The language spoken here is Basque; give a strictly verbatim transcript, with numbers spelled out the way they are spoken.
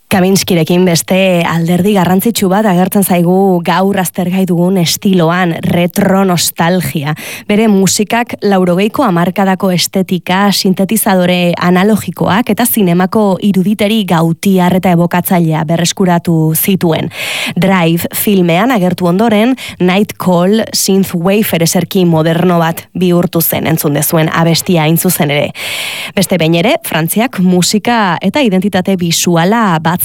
Kaminskirekin beste alderdi garrantzitsu bat agertzen zaigu gaur aztergai dugun estiloan, retro nostalgia. Bere musikak laurogeiko hamarkadako estetika, sintetizadore analogikoak eta zinemako iruditeri gautiar eta ebokatzailea berreskuratu zituen. Drive filmean agertu ondoren, Night Call synthwave ereserki moderno bat bihurtu zen entzun dezuen abestia hain zuzen ere. Beste behin ere, Frantziak musika eta identitate bisuala bat